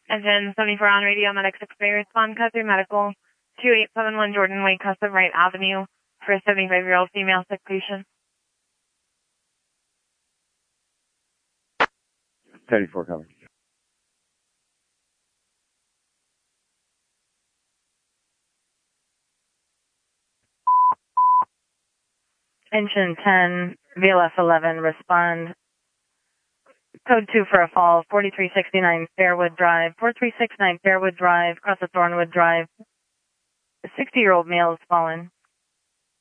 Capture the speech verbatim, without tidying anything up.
Engine seventy-four on radio, medic six Bay, respond, cut through medical, two eight seven one Jordan Way, Custom Wright Avenue, for a seventy-five-year-old female sick patient. seventy-four coming. Engine ten, V L F eleven, respond. Code two for a fall, forty-three sixty-nine Fairwood Drive, forty-three sixty-nine Fairwood Drive, across the Thornwood Drive. A sixty-year-old male has fallen.